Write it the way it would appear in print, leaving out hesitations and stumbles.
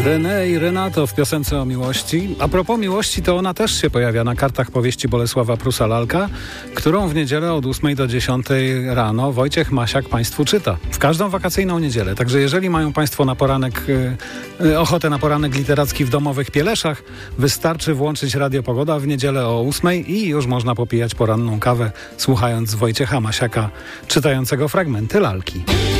René i Renato w piosence o miłości. A propos miłości, to ona też się pojawia na kartach powieści Bolesława Prusa „Lalka”, którą w niedzielę od 8 do 10 rano Wojciech Masiak Państwu czyta. W każdą wakacyjną niedzielę. Także jeżeli mają Państwo na poranek ochotę na poranek literacki w domowych Pieleszach, wystarczy włączyć Radio Pogoda w niedzielę o 8 i już można popijać poranną kawę, słuchając Wojciecha Masiaka czytającego fragmenty lalki.